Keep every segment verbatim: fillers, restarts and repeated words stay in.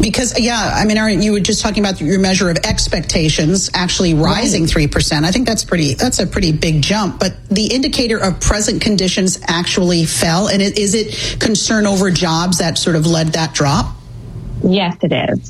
Because, yeah, I mean, Aaron, you were just talking about your measure of expectations actually rising right. three percent. I think that's pretty, that's a pretty big jump. But the indicator of present conditions actually fell. And it, is it concern over jobs that sort of led that drop? Yes, it is.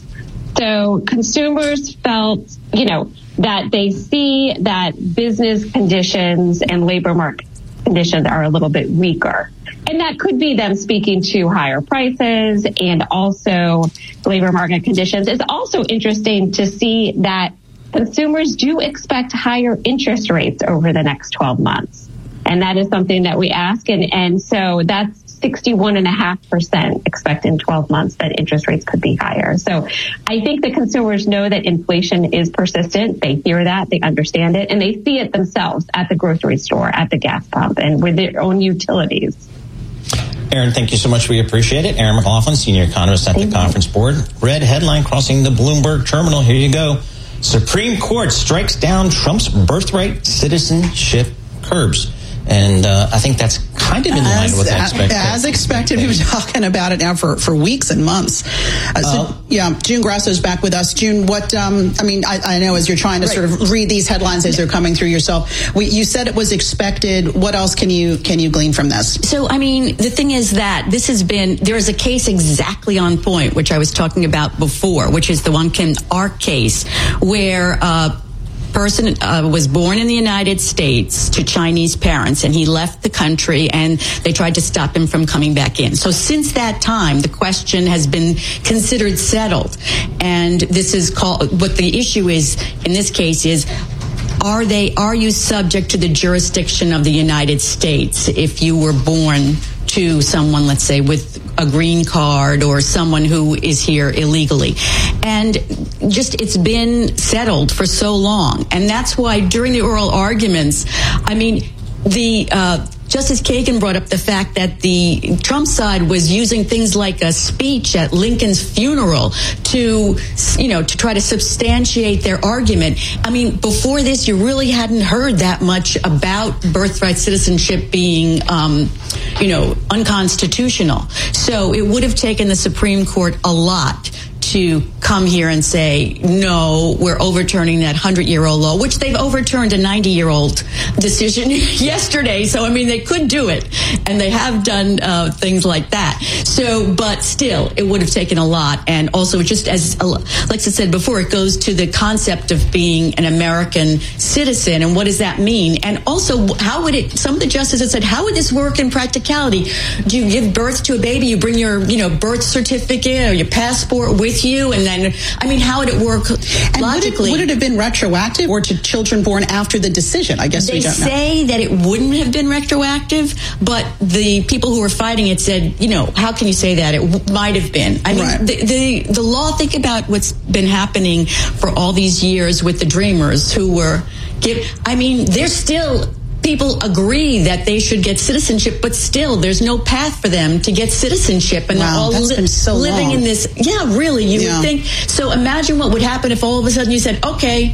So consumers felt, you know, that they see that business conditions and labor market conditions are a little bit weaker. And that could be them speaking to higher prices and also labor market conditions. It's also interesting to see that consumers do expect higher interest rates over the next twelve months. And that is something that we ask. And, and so that's sixty-one point five percent expect in twelve months that interest rates could be higher. So I think the consumers know that inflation is persistent. They hear that, they understand it, and they see it themselves at the grocery store, at the gas pump, and with their own utilities. Aaron, thank you so much. We appreciate it. Aaron McLaughlin, Senior Economist at thank the you. Conference Board. Red headline crossing the Bloomberg terminal. Here you go. Supreme Court strikes down Trump's birthright citizenship curbs. And uh, I think that's kind of in line as, with expectations. As expected, we've been talking about it now for, for weeks and months. Uh, so, uh, yeah, June Grasso is back with us. June, what, um, I mean, I, I know as you're trying to right. sort of read these headlines as they're coming through yourself, we, you said it was expected. What else can you can you glean from this? So, I mean, the thing is that this has been, there is a case exactly on point, which I was talking about before, which is the Wong Kim Ark case, where uh person uh, was born in the United States to Chinese parents, and he left the country, and they tried to stop him from coming back in. So since that time, the question has been considered settled. And this is called, what the issue is in this case is, are they, are you subject to the jurisdiction of the United States if you were born to someone, let's say, with a green card or someone who is here illegally? And just, it's been settled for so long. And that's why during the oral arguments, I mean, the uh, Justice Kagan brought up the fact that the Trump side was using things like a speech at Lincoln's funeral to, you know, to try to substantiate their argument. I mean, before this, you really hadn't heard that much about birthright citizenship being, um, you know, unconstitutional. So it would have taken the Supreme Court a lot to come here and say, no, we're overturning that hundred-year-old law, which they've overturned a ninety-year-old decision yesterday. So, I mean, they could do it, and they have done uh, things like that. So, but still, it would have taken a lot. And also, just as Alexa said before, it goes to the concept of being an American citizen, and what does that mean? And also, how would it, some of the justices said, how would this work in practicality? Do you give birth to a baby, you bring your, you know, birth certificate or your passport with you, and then, I mean, how would it work and logically? Would it, would it have been retroactive or to children born after the decision? I guess they we don't know. They say that it wouldn't have been retroactive, but the people who were fighting it said, you know, how can you say that? It w- might have been. I mean, right. the, the the law, think about what's been happening for all these years with the Dreamers who were, give, I mean, they're still... People agree that they should get citizenship, but still, there's no path for them to get citizenship, and wow, they're all that's li- been so living long. in this. Yeah, really, you yeah. would think. So imagine what would happen if all of a sudden you said, "Okay,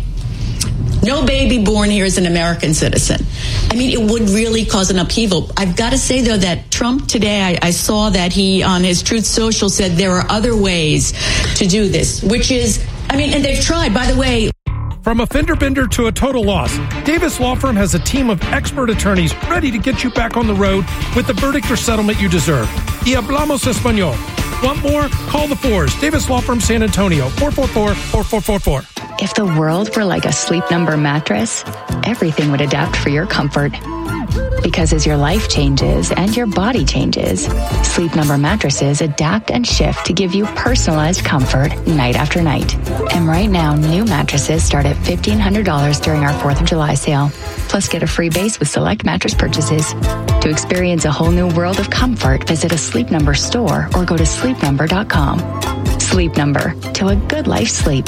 no baby born here is an American citizen." I mean, it would really cause an upheaval. I've got to say, though, that Trump today, I, I saw that he on his Truth Social said there are other ways to do this, which is, I mean, and they've tried. By the way. From a fender bender to a total loss, Davis Law Firm has a team of expert attorneys ready to get you back on the road with the verdict or settlement you deserve. Y hablamos español. Want more? Call the fours. Davis Law Firm San Antonio, four four four, four four four four. If the world were like a Sleep Number mattress, everything would adapt for your comfort. Because as your life changes and your body changes, Sleep Number mattresses adapt and shift to give you personalized comfort night after night. And right now, new mattresses start at fifteen hundred dollars during our fourth of July sale. Plus, get a free base with select mattress purchases. To experience a whole new world of comfort, visit a Sleep Number store or go to sleep number dot com. Sleep Number, to a good life sleep.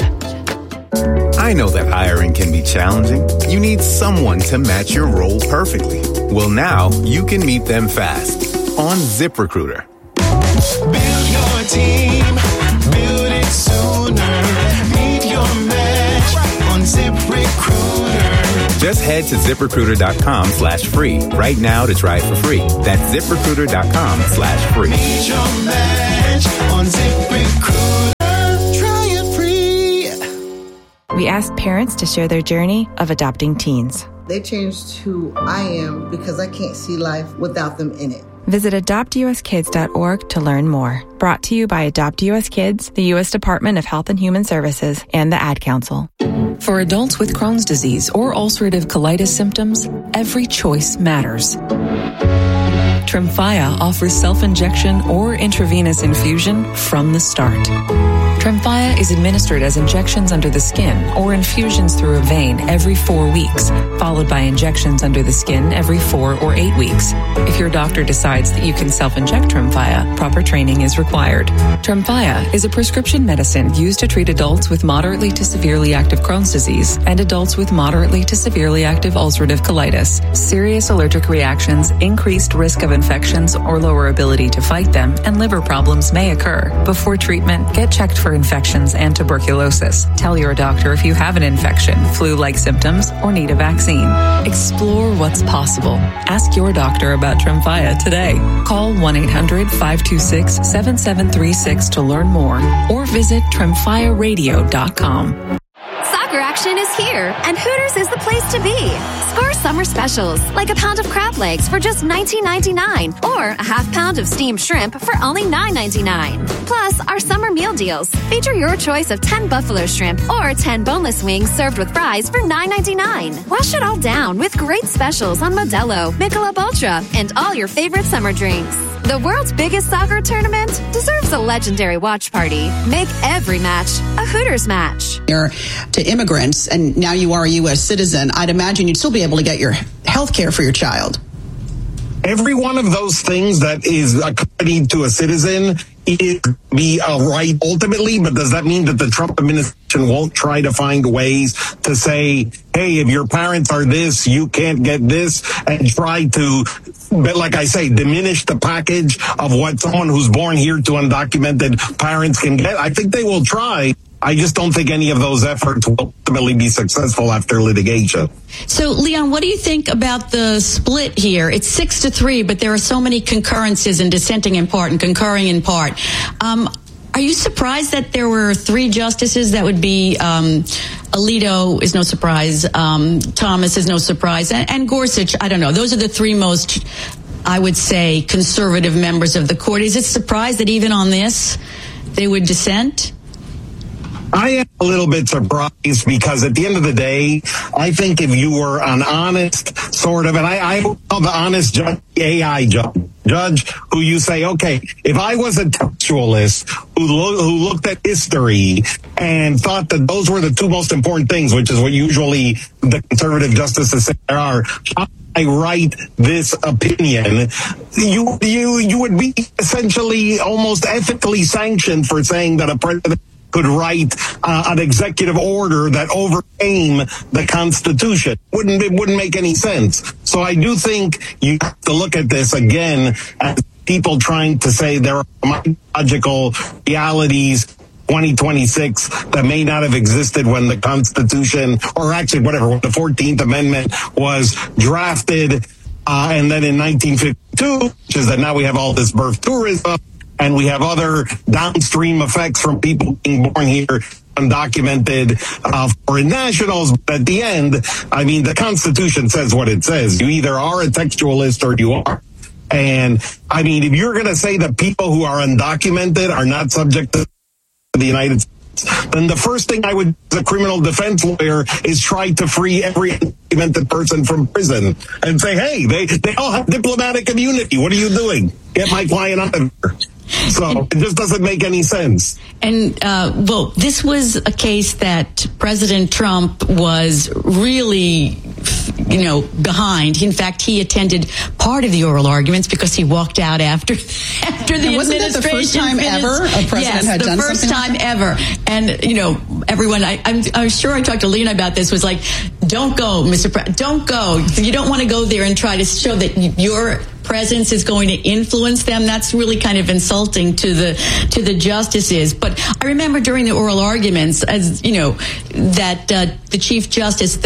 I know that hiring can be challenging. You need someone to match your role perfectly. Well, now you can meet them fast on ZipRecruiter. Build your team, build it sooner. Meet your match on ZipRecruiter. Just head to ZipRecruiter.com slash free right now to try it for free. That's ZipRecruiter.com slash free. Meet your match on ZipRecruiter. We asked parents to share their journey of adopting teens. They changed who I am because I can't see life without them in it. Visit adopt u s kids dot org to learn more. Brought to you by Adopt U S Kids, the U S Department of Health and Human Services, and the Ad Council. For adults with Crohn's disease or ulcerative colitis symptoms, every choice matters. Tremfya offers self-injection or intravenous infusion from the start. Tremfya is administered as injections under the skin or infusions through a vein every four weeks, followed by injections under the skin every four or eight weeks. If your doctor decides that you can self-inject Tremfya, proper training is required. Tremfya is a prescription medicine used to treat adults with moderately to severely active Crohn's disease and adults with moderately to severely active ulcerative colitis. Serious allergic reactions, increased risk of infections or lower ability to fight them, and liver problems may occur. Before treatment, get checked for infections and tuberculosis. Tell your doctor if you have an infection, flu-like symptoms, or need a vaccine. Explore what's possible. Ask your doctor about Tremfya today. Call one eight hundred five two six seven seven three six to learn more or visit tremfya radio dot com. Soccer action is here, and Hooters is the place to be. Score summer specials, like a pound of crab legs for just nineteen ninety-nine, or a half pound of steamed shrimp for only nine ninety-nine. Plus, our summer meal deals feature your choice of ten buffalo shrimp or ten boneless wings served with fries for nine ninety-nine. Wash it all down with great specials on Modelo, Michelob Ultra, and all your favorite summer drinks. The world's biggest soccer tournament deserves a legendary watch party. Make every match a Hooters match. To immigrants, and now you are a U S citizen, I'd imagine you'd still be able to get your health care for your child. Every one of those things that is accompanied to a citizen is be a right ultimately, but does that mean that the Trump administration won't try to find ways to say, hey, if your parents are this, you can't get this, and try to, but like I say, diminish the package of what someone who's born here to undocumented parents can get? I think they will try. I just don't think any of those efforts will ultimately be successful after litigation. So, Leon, what do you think about the split here? It's six to three, but there are so many concurrences and dissenting in part and concurring in part. Um, are you surprised that there were three justices? That would be um, Alito is no surprise, um, Thomas is no surprise, and, and Gorsuch, I don't know. Those are the three most, I would say, conservative members of the court. Is it surprised that even on this they would dissent? I am a little bit surprised because at the end of the day, I think if you were an honest sort of, and I, I call the honest judge, A I judge, judge who you say, okay, if I was a textualist who, lo- who looked at history and thought that those were the two most important things, which is what usually the conservative justices say there are, I write this opinion, you, you, you would be essentially almost ethically sanctioned for saying that a president could write uh, an executive order that overcame the Constitution. Wouldn't it wouldn't make any sense. So I do think you have to look at this again as people trying to say there are mythological realities twenty twenty-six that may not have existed when the Constitution, or actually whatever, when the fourteenth Amendment was drafted, uh, and then in nineteen fifty-two, which is that now we have all this birth tourism, and we have other downstream effects from people being born here, undocumented uh, foreign nationals. But at the end, I mean, the Constitution says what it says. You either are a textualist or you are. And I mean, if you're going to say that people who are undocumented are not subject to the United States, then the first thing I would, as a criminal defense lawyer, is try to free every undocumented person from prison and say, hey, they, they all have diplomatic immunity. What are you doing? Get my client out of here. So it just doesn't make any sense. And, uh, well, this was a case that President Trump was really, you know, behind. In fact, he attended part of the oral arguments because he walked out after after the and wasn't that the first time finished. ever a president yes, had the done first something time like that? ever. And, you know, everyone, I, I'm, I'm sure I talked to Lena about this, was like, don't go, Mister President, don't go. You don't want to go there and try to show that your presence is going to influence them. That's really kind of insulting to the to the justices. But I remember during the oral arguments, as you know, that uh, the Chief Justice, the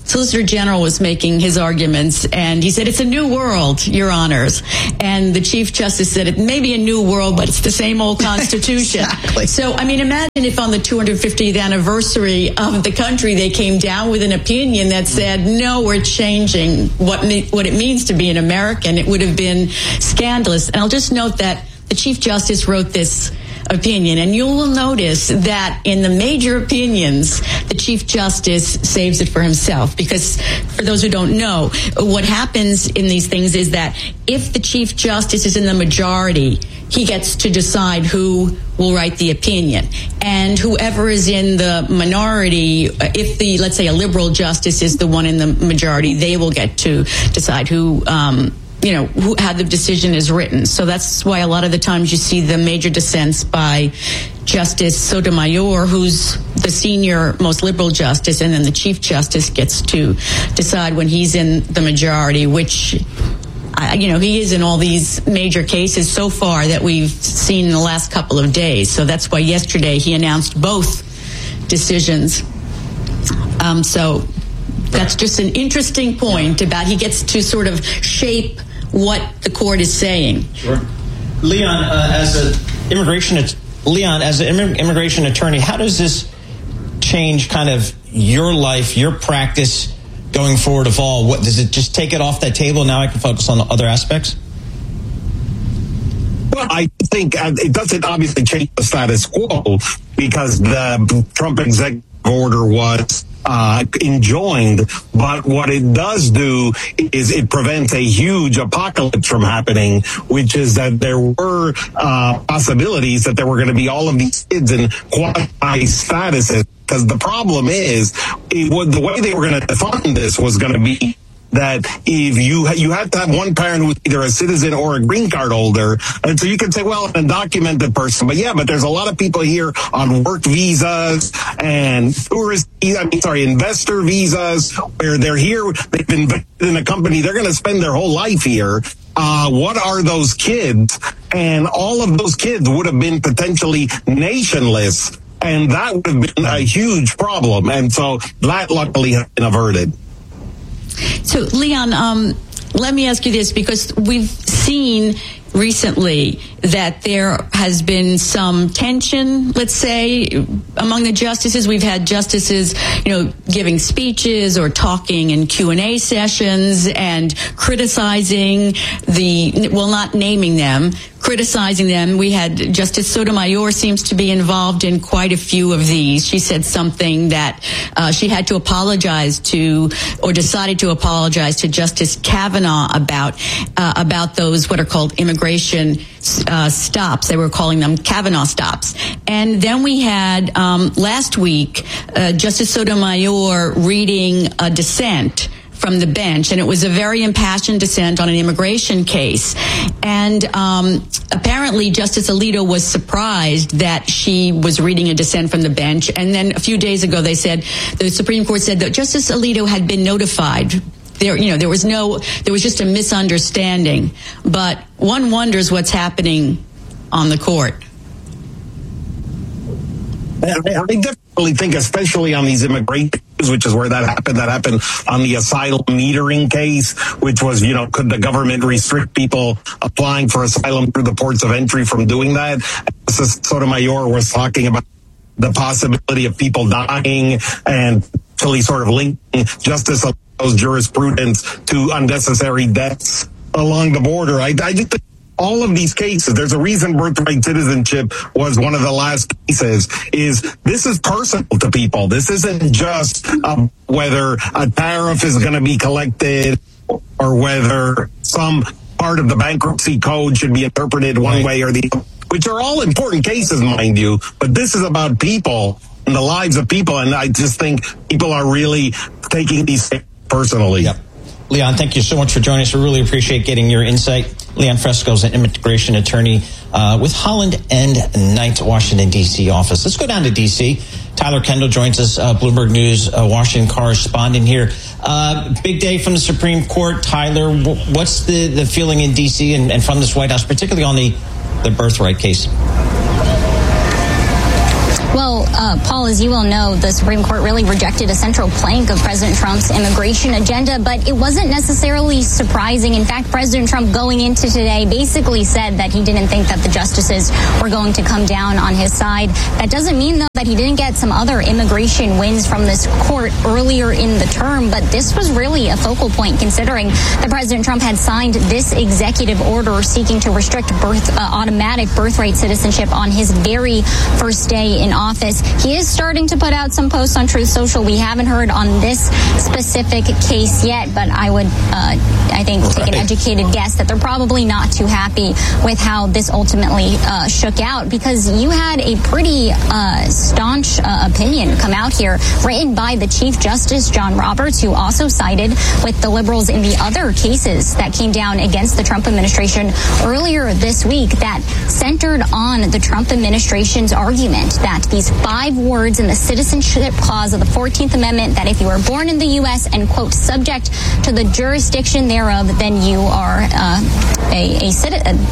Solicitor General was making his arguments, and he said, it's a new world, Your Honors. And the Chief Justice said, it may be a new world, but it's the same old Constitution. Exactly. So, I mean, imagine if on the two hundred fiftieth anniversary of the country, they came down with an opinion that said, no, we're changing what, me- what it means to be an American. It would have been scandalous. And I'll just note that the Chief Justice wrote this opinion, and you will notice that in the major opinions, the Chief Justice saves it for himself, because for those who don't know, what happens in these things is that if the Chief Justice is in the majority, he gets to decide who will write the opinion. And whoever is in the minority, if the, let's say a liberal justice is the one in the majority, they will get to decide who, um, you know, who, how the decision is written. So that's why a lot of the times you see the major dissents by Justice Sotomayor, who's the senior, most liberal justice, and then the Chief Justice gets to decide when he's in the majority, which, I, you know, he is in all these major cases so far that we've seen in the last couple of days. So that's why yesterday he announced both decisions. Um, so that's just an interesting point about he gets to sort of shape what the court is saying. Sure. Leon, uh, as an immigration, Leon, as an immigration attorney, how does this change kind of your life, your practice going forward of all? What does it just take it off that table? Now I can focus on the other aspects. Well, I think it doesn't obviously change the status quo, because the Trump executive order was uh, enjoined, but what it does do is it prevents a huge apocalypse from happening, which is that there were uh, possibilities that there were going to be all of these kids in quasi statuses. Because the problem is, it would, the way they were going to define this was going to be that if you you had to have one parent who was either a citizen or a green card holder, and so you can say, well, an undocumented person, but yeah, but there's a lot of people here on work visas and tourist, I mean, sorry, investor visas, where they're here, they've invested in a company, they're going to spend their whole life here. Uh, what are those kids? And all of those kids would have been potentially nationless, and that would have been a huge problem. And so that luckily has been averted. So, Leon, um, let me ask you this, because we've seen recently that there has been some tension, let's say, among the justices. We've had justices, you know, giving speeches or talking in Q and A sessions and criticizing the, well, not naming them, criticizing them. We had Justice Sotomayor seems to be involved in quite a few of these. She said something that uh, she had to apologize to, or decided to apologize to Justice Kavanaugh about, uh, about those what are called immigration uh, stops. They were calling them Kavanaugh stops. And then we had um, last week uh, Justice Sotomayor reading a dissent from the bench, and it was a very impassioned dissent on an immigration case. And um, apparently Justice Alito was surprised that she was reading a dissent from the bench. And then a few days ago, they said, the Supreme Court said that Justice Alito had been notified. There, you know, there was no, there was just a misunderstanding. But one wonders what's happening on the court. I definitely think, especially on these immigration cases, which is where that happened, that happened on the asylum metering case, which was, you know, could the government restrict people applying for asylum through the ports of entry from doing that? Sotomayor was talking about the possibility of people dying and actually sort of linking Justice Alito's jurisprudence to unnecessary deaths along the border. I, I just think all of these cases, there's a reason birthright citizenship was one of the last cases, is this is personal to people. This isn't just um, whether a tariff is going to be collected or whether some part of the bankruptcy code should be interpreted one right. way or the other, which are all important cases, mind you, but this is about people and the lives of people, and I just think people are really taking these personally. Yep. Leon, thank you so much for joining us. We really appreciate getting your insight. Leon Fresco is an immigration attorney uh, with Holland and Knight, Washington, D C office. Let's go down to D C. Tyler Kendall joins us, uh, Bloomberg News, uh, Washington correspondent here. Uh, big day from the Supreme Court. Tyler, w- what's the, the feeling in D C and, and from this White House, particularly on the, the birthright case? Well, uh, Paul, as you well know, the Supreme Court really rejected a central plank of President Trump's immigration agenda, but it wasn't necessarily surprising. In fact, President Trump going into today basically said that he didn't think that the justices were going to come down on his side. That doesn't mean, though, that he didn't get some other immigration wins from this court earlier in the term, but this was really a focal point considering that President Trump had signed this executive order seeking to restrict birth, uh, automatic birthright citizenship on his very first day in office. He is starting to put out some posts on Truth Social. We haven't heard on this specific case yet, but I would, uh, I think, take an educated guess that they're probably not too happy with how this ultimately uh, shook out, because you had a pretty uh, staunch uh, opinion come out here written by the Chief Justice John Roberts, who also sided with the liberals in the other cases that came down against the Trump administration earlier this week that centered on the Trump administration's argument that these five words in the Citizenship Clause of the fourteenth Amendment, that if you were born in the U S and, quote, subject to the jurisdiction thereof, then you are uh, a, a,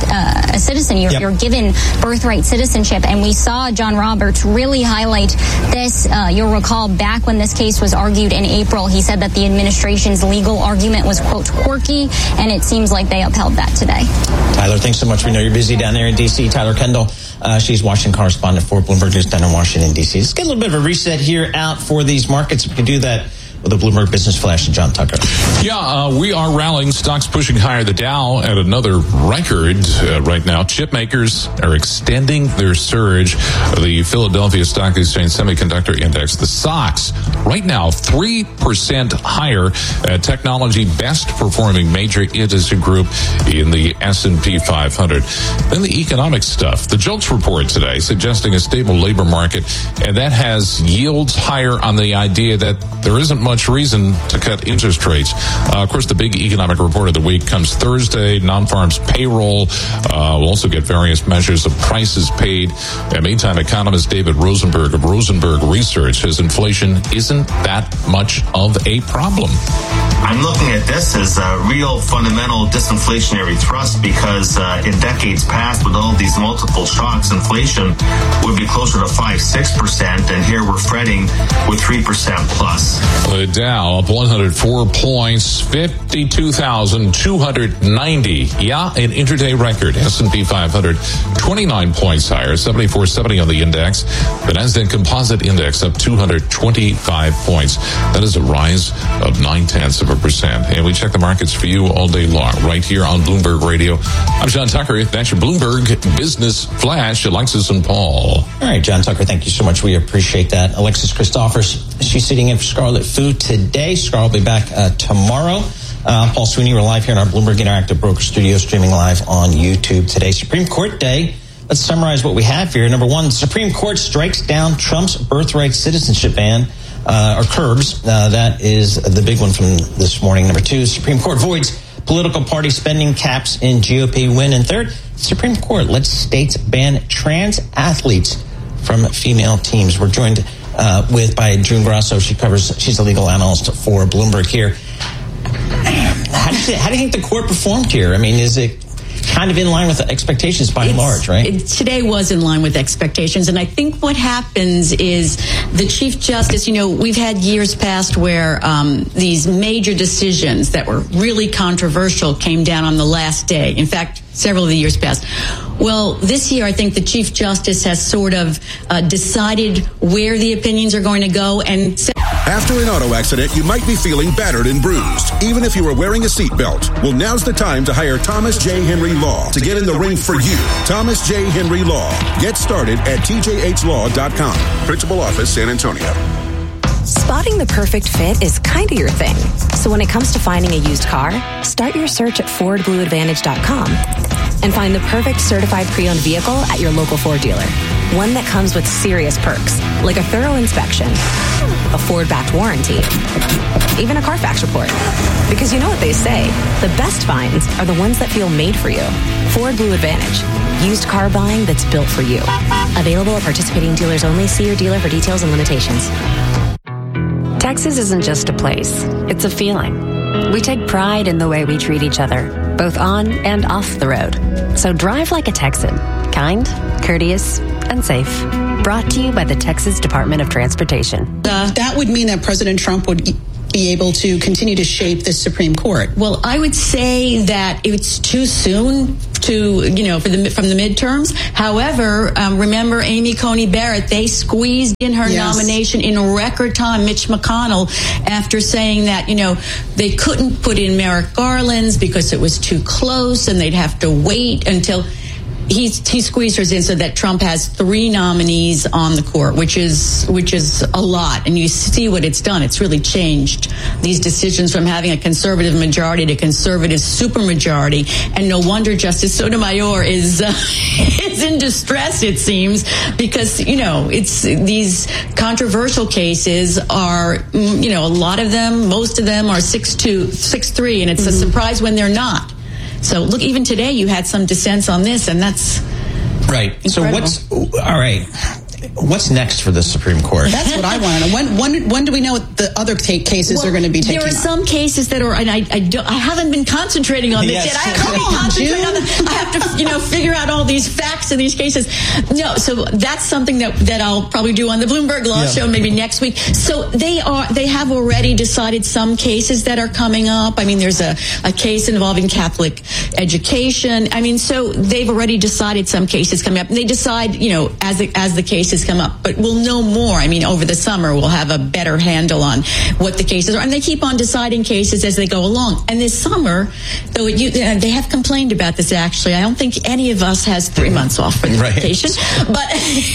a, a citizen. You're, yep. you're given birthright citizenship. And we saw John Roberts really highlight this. Uh, you'll recall back when this case was argued in April, he said that the administration's legal argument was, quote, quirky, and it seems like they upheld that today. Tyler, thanks so much. We know you're busy down there in D C. Tyler Kendall, uh, she's Washington correspondent for Bloomberg News down in Washington, D C. Let's get a little bit of a reset here out for these markets. We can do that with a Bloomberg Business Flash and John Tucker. Yeah, uh, we are rallying. Stocks pushing higher. The Dow at another record uh, right now. Chip makers are extending their surge. The Philadelphia Stock Exchange Semiconductor Index, the S O X, right now three percent higher. Uh, technology best performing major industry group in the S and P five hundred. Then the economic stuff. The JOLTS report today suggesting a stable labor market, and that has yields higher on the idea that there isn't much reason to cut interest rates. Uh, of course, the big economic report of the week comes Thursday. Non-farms payroll. Uh, we'll also get various measures of prices paid. And meantime, economist David Rosenberg of Rosenberg Research says inflation isn't that much of a problem. I'm looking at this as a real fundamental disinflationary thrust because uh, in decades past, with all these multiple shocks, inflation would be closer to five, six percent, and here we're fretting with three percent plus. The Dow up one hundred four points, fifty-two thousand two hundred ninety. Yeah, an intraday record. S and P five hundred, twenty-nine points higher, seventy-four seventy on the index. The Nasdaq Composite Index up two hundred twenty-five points. That is a rise of nine-tenths of a percent. And we check the markets for you all day long, right here on Bloomberg Radio. I'm John Tucker. That's your Bloomberg Business Flash. Alexis and Paul. All right, John Tucker, thank you so much. We appreciate that. Alexis Christophers, she's sitting in for Scarlet Fu today. Scar will be back uh, tomorrow. Uh, Paul Sweeney, we're live here in our Bloomberg Interactive Broker Studio, streaming live on YouTube today. Supreme Court Day. Let's summarize what we have here. Number one, the Supreme Court strikes down Trump's birthright citizenship ban, uh, or curbs. Uh, that is the big one from this morning. Number two, Supreme Court voids political party spending caps in G O P win. And third, Supreme Court lets states ban trans athletes from female teams. We're joined uh, with by June Grasso. She covers, she's a legal analyst for Bloomberg here. How do you, how do you think the court performed here? I mean, is it kind of in line with expectations by and large, right? It, today was in line with expectations. And I think what happens is the Chief Justice, you know, we've had years past where um, these major decisions that were really controversial came down on the last day. In fact, several of the years past. Well, this year, I think the Chief Justice has sort of uh, decided where the opinions are going to go. And after an auto accident, you might be feeling battered and bruised, even if you were wearing a seatbelt. Well, now's the time to hire Thomas J. Henry Law to get in the ring for you. Thomas J. Henry Law. Get started at T J H law dot com. Principal Office, San Antonio. Spotting the perfect fit is kind of your thing. So when it comes to finding a used car, start your search at Ford Blue Advantage dot com and find the perfect certified pre-owned vehicle at your local Ford dealer. One that comes with serious perks, like a thorough inspection, a Ford-backed warranty, even a Carfax report. Because you know what they say, the best finds are the ones that feel made for you. Ford Blue Advantage. Used car buying that's built for you. Available at participating dealers only. See your dealer for details and limitations. Texas isn't just a place, it's a feeling. We take pride in the way we treat each other, both on and off the road. So drive like a Texan, kind, courteous, and safe. Brought to you by the Texas Department of Transportation. Uh, that would mean that President Trump would be able to continue to shape the Supreme Court. Well, I would say that it's too soon to, you know, for the from the midterms. However, um, remember Amy Coney Barrett, they squeezed in her yes. nomination in record time, Mitch McConnell, after saying that, you know, they couldn't put in Merrick Garland's because it was too close and they'd have to wait until... He he squeezed hers in so that Trump has three nominees on the court, which is which is a lot. And you see what it's done. It's really changed these decisions from having a conservative majority to conservative supermajority. And no wonder Justice Sotomayor is uh, is in distress, it seems, because, you know, it's these controversial cases are, you know, a lot of them, most of them are six two, six three, and it's mm-hmm. a surprise when they're not. So, look, even today you had some dissents on this, and that's right. Incredible. So what's all right? What's next for the Supreme Court? That's what I want to know. When when when do we know what the other t- cases well, are going to be taken? There are up? some cases that are, and I I, don't, I haven't been concentrating on this yes. yet. I haven't been concentrating on this. I have to, you know, figure out all these facts in these cases. No, so that's something that that I'll probably do on the Bloomberg Law yeah. Show maybe next week. So they are they have already decided some cases that are coming up. I mean, there's a, a case involving Catholic education. I mean, so they've already decided some cases coming up, and they decide, you know, as the, as the cases come up. But we'll know more. I mean, over the summer, we'll have a better handle on what the cases are. And they keep on deciding cases as they go along. And this summer, though, you, uh, they have complained about this, actually. I don't think any of us has three months off for the right. vacation. But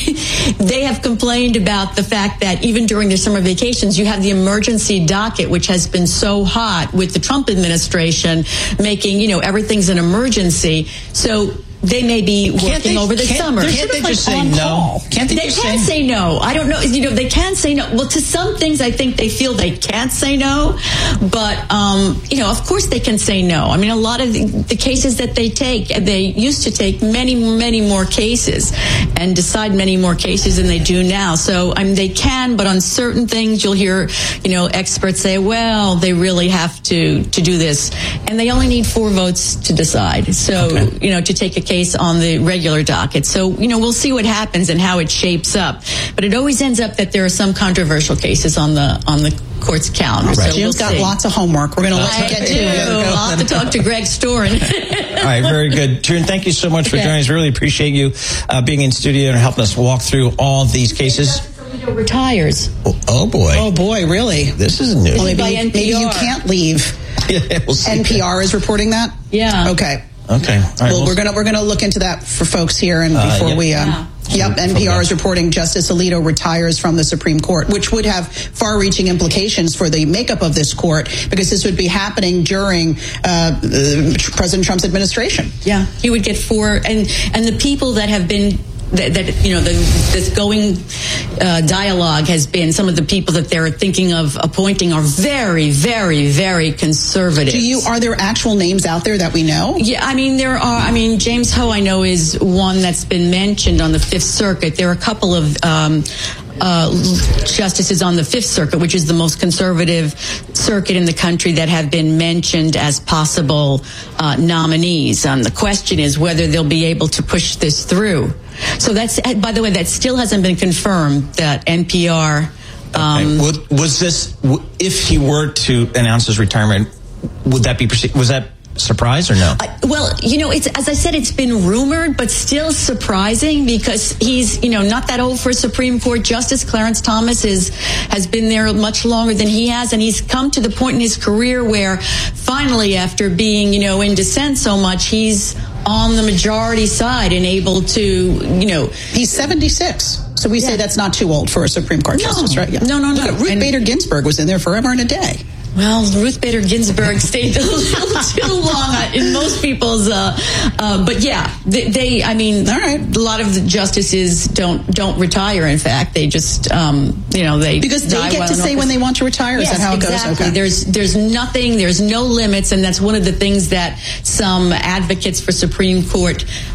they have complained about the fact that even during their summer vacations, you have the emergency docket, which has been so hot with the Trump administration, making, you know, everything's an emergency. So they may be working they, over the summer. Can't they just say no? Can't they, they just can say say no? I don't know. You know, they can say no. Well, to some things, I think they feel they can't say no. But, um, you know, of course they can say no. I mean, a lot of the, the cases that they take, they used to take many, many more cases and decide many more cases than they do now. So, I mean, they can, but on certain things, you'll hear, you know, experts say, well, they really have to, to do this. And they only need four votes to decide. So, okay. you know, to take a case on the regular docket. So, you know, we'll see what happens and how it shapes up. But it always ends up that there are some controversial cases on the on the court's calendar. Right. So Jim's we'll got see. lots of homework. We're going to let you get to it. I'll have to talk to Greg Storin. All right, very good. Taryn, thank you so much for okay. joining us. Really appreciate you uh, being in studio and helping us walk through all these cases. Retires. Oh, oh boy. Oh boy, really? This is new. Well, maybe, maybe you can't leave. Yeah, we'll see. N P R is reporting that? Yeah. Okay. Okay. All right, well, we'll we're gonna we're gonna look into that for folks here, and before uh, yeah. we, um, yeah. yep, N P R is reporting Justice Alito retires from the Supreme Court, which would have far-reaching implications for the makeup of this court, because this would be happening during uh, President Trump's administration. Yeah, he would get four, and and the people that have been. That, that you know, the, this going uh, dialogue has been some of the people that they're thinking of appointing are very, very, very conservative. Do you? Are there actual names out there that we know? Yeah, I mean there are. I mean James Ho, I know, is one that's been mentioned on the Fifth Circuit. There are a couple of um, uh, justices on the Fifth Circuit, which is the most conservative circuit in the country, that have been mentioned as possible uh, nominees. Um, the question is whether they'll be able to push this through. So that's, by the way, that still hasn't been confirmed, that N P R. Um, okay. Was this, if he were to announce his retirement, would that be, was that surprise or no? Uh, well, you know, it's, as I said, it's been rumored, but still surprising, because he's, you know, not that old for a Supreme Court justice. Clarence Thomas is, has been there much longer than he has, and he's come to the point in his career where finally, after being, you know, in dissent so much, he's on the majority side and able to, you know. He's seventy-six. So we yeah. say that's not too old for a Supreme Court no. justice, right? Yeah. No, no, no. Look, Ruth and Bader Ginsburg was in there forever and a day. Well, Ruth Bader Ginsburg stayed a little too long in most people's, uh, uh, but yeah, they, they, I mean, all right. A lot of the justices don't don't retire. In fact, they just, um, you know, they because they get to say when they want to retire. Yes, is that how it exactly. goes? Okay. There's there's nothing, there's no limits, and that's one of the things that some advocates for Supreme Court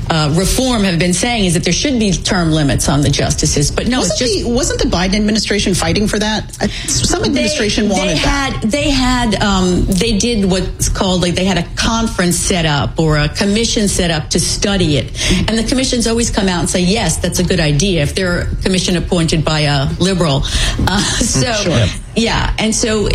uh, reform have been saying is that there should be term limits on the justices. But no, wasn't it's just the, wasn't the Biden administration fighting for that? Some administration they, wanted they had, that. They had um, they did what's called like they had a conference set up or a commission set up to study it, and the commissions always come out and say yes, that's a good idea if they're a commission appointed by a liberal. Uh, so. Sure. Yeah, and so,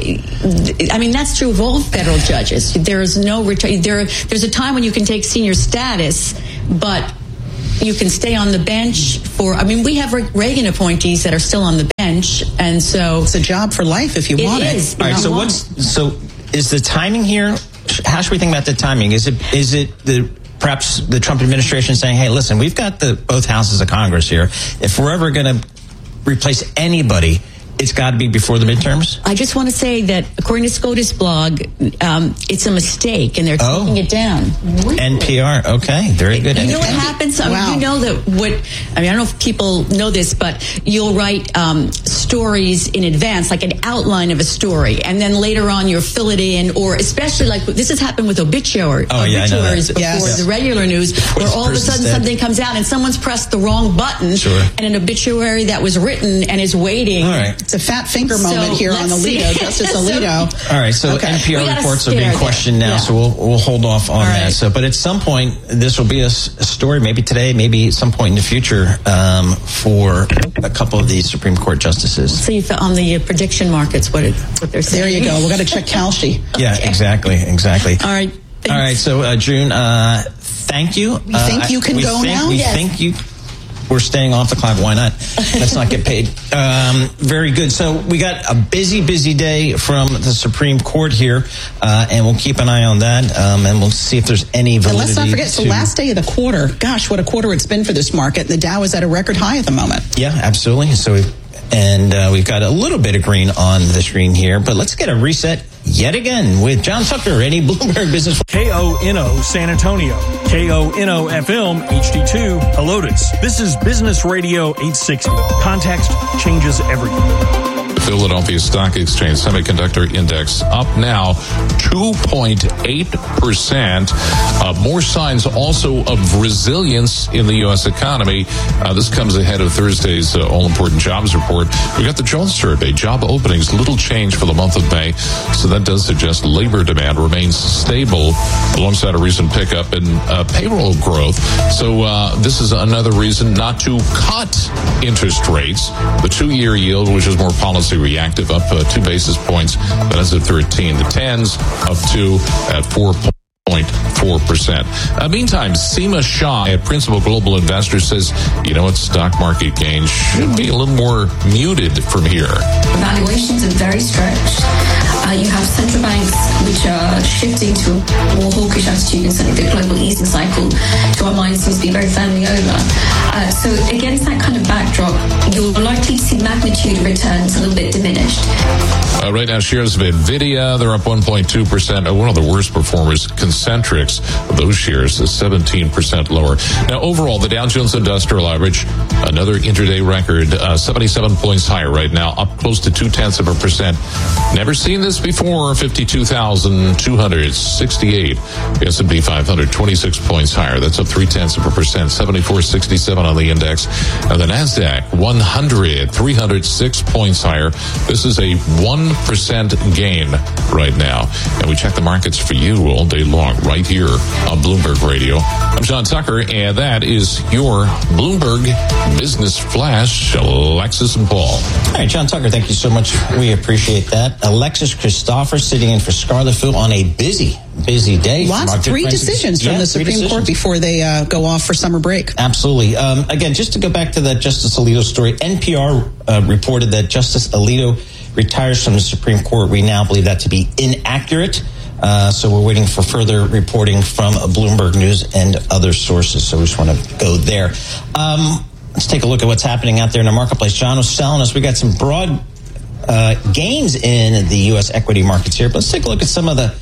I mean, that's true of all federal judges. There is no reti- there. There's a time when you can take senior status, but you can stay on the bench for. I mean, we have Reagan appointees that are still on the bench, and so it's a job for life if you it want is, it. All right. So what's it. so is the timing here? How should we think about the timing? Is it is it the perhaps the Trump administration saying, "Hey, listen, we've got the both houses of Congress here. If we're ever going to replace anybody, it's got to be before the midterms"? I just want to say that according to SCOTUS blog, um, it's a mistake, and they're oh. taking it down. N P R, okay, very good. You know what happens? I mean, wow. you know that what, I mean, I don't know if people know this, but you'll write um, stories in advance, like an outline of a story, and then later on you'll fill it in, or especially like this has happened with obituary, oh, yeah, obituaries before yes. the regular news, before where all of a sudden dead. something comes out and someone's pressed the wrong button, sure. and an obituary that was written and is waiting. All right. It's a fat finger So, moment here on let's Alito, see. Justice So- Alito. All right, so Okay. N P R We got a reports are being scare questioned there. now, Yeah. so we'll we'll hold off on All that. right. So, but at some point, this will be a, s- a story, maybe today, maybe at some point in the future, um, for a couple of these Supreme Court justices. See if on the uh, prediction markets what it, what they're saying. There you go. We've got to check Kalshi. Yeah, exactly, exactly. All right. All right, so uh, June, uh, thank you. We think uh, you can we go think, now? We Yes. think you. We're staying off the clock. Why not? Let's not get paid. Um, very good. So we got a busy, busy day from the Supreme Court here, uh, and we'll keep an eye on that, um, and we'll see if there's any validity. And let's not forget, it's to... the last day of the quarter. Gosh, what a quarter it's been for this market. The Dow is at a record high at the moment. Yeah, absolutely. So, we've, and uh, we've got a little bit of green on the screen here, but let's get a reset yet again with John Tucker, any Bloomberg Business. K O N O San Antonio, K O N O F M H D two Helotes. This is Business Radio eight sixty. Context changes everything. The Philadelphia Stock Exchange Semiconductor Index up now two point eight percent. Uh, more signs also of resilience in the U S economy. Uh, this comes ahead of Thursday's uh, all-important jobs report. We got the Jones survey. Job openings, little change for the month of May. So that does suggest labor demand remains stable alongside a recent pickup in uh, payroll growth. So uh, this is another reason not to cut interest rates. The two-year yield, which is more policy reactive, up uh, two basis points. That is at thirteen. The tens up two at four point four percent. Uh, meantime, Seema Shah at Principal Global Investors says, you know what, stock market gains should be a little more muted from here. Valuations are very stretched. Uh, you have central banks which are shifting to a more hawkish attitude, and certainly the global easing cycle, to our minds, seems to be very firmly over. Uh, so against that kind of backdrop, you're likely to see magnitude of returns a little bit diminished. Uh, right now, shares of NVIDIA, they're up one point two percent. Uh, one of the worst performers, Concentrix, those shares is seventeen percent lower. Now, overall, the Dow Jones Industrial Average, another intraday record, uh, seventy-seven points higher right now, up close to two-tenths of a percent. Never seen this before, fifty-two thousand two hundred sixty-eight. The S and P five hundred, twenty-six points higher. That's up three-tenths of a percent, seventy-four sixty-seven on the index. And the NASDAQ, one hundred, three hundred six points higher. This is a one percent gain right now. And we check the markets for you all day long right here on Bloomberg Radio. I'm John Tucker, and that is your Bloomberg Business Flash. Alexis and Paul. All right, John Tucker, thank you so much. We appreciate that. Alexis Christopher sitting in for Scarlett Fu on a busy, busy day. Lots, three decisions from yeah, the Supreme decisions. Court before they uh, go off for summer break. Absolutely. Um, again, just to go back to that Justice Alito story, N P R uh, reported that Justice Alito retires from the Supreme Court. We now believe that to be inaccurate. Uh, so we're waiting for further reporting from Bloomberg News and other sources. So we just want to go there. Um, let's take a look at what's happening out there in the marketplace. John was telling us we got some broad uh, gains in the U S equity markets here. But let's take a look at some of the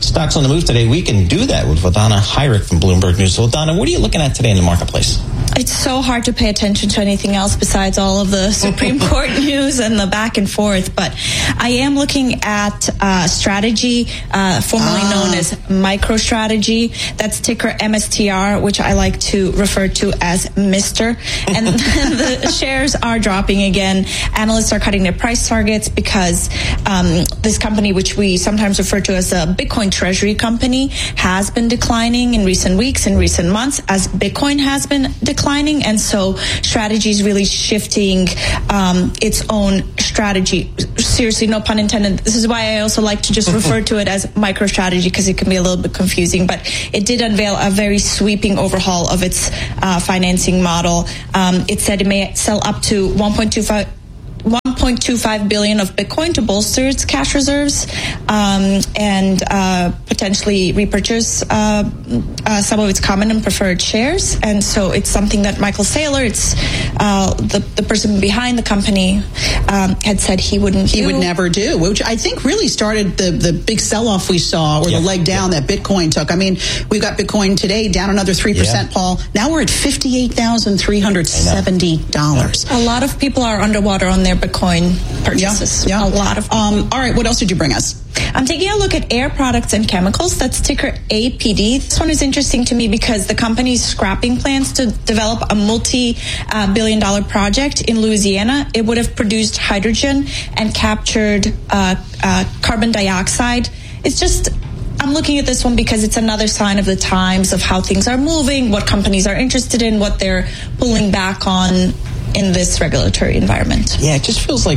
stocks on the move today. We can do that with Valdana Heinrich from Bloomberg News. So, Valdana, what are you looking at today in the marketplace? It's so hard to pay attention to anything else besides all of the Supreme Court news and the back and forth. But I am looking at uh, Strategy, uh, formerly ah. known as MicroStrategy. That's ticker M S T R, which I like to refer to as Mister And the shares are dropping again. Analysts are cutting their price targets because um, this company, which we sometimes refer to as a Bitcoin treasury company, has been declining in recent weeks, in recent months, as Bitcoin has been declining. And so Strategy is really shifting um, its own strategy. Seriously, no pun intended. This is why I also like to just refer to it as MicroStrategy, because it can be a little bit confusing. But it did unveil a very sweeping overhaul of its uh, financing model. Um, it said it may sell up to one point two five one point two five billion of Bitcoin to bolster its cash reserves, um, and uh, potentially repurchase uh, uh, some of its common and preferred shares. And so it's something that Michael Saylor, it's uh, the the person behind the company, um, had said he wouldn't. He do. would never do, which I think really started the the big sell off we saw, or yeah. the leg down yeah. that Bitcoin took. I mean, we've got Bitcoin today down another three percent. Yeah. Paul. Now we're at fifty eight thousand three hundred seventy dollars. A lot of people are underwater on their Bitcoin purchases. Yeah, yeah. A lot of. Um, all right, what else did you bring us? I'm taking a look at Air Products and Chemicals. That's ticker A P D. This one is interesting to me because the company's scrapping plans to develop a multi-billion uh, dollar project in Louisiana. It would have produced hydrogen and captured uh, uh, carbon dioxide. It's just... I'm looking at this one because it's another sign of the times of how things are moving, what companies are interested in, what they're pulling back on in this regulatory environment. Yeah, it just feels like,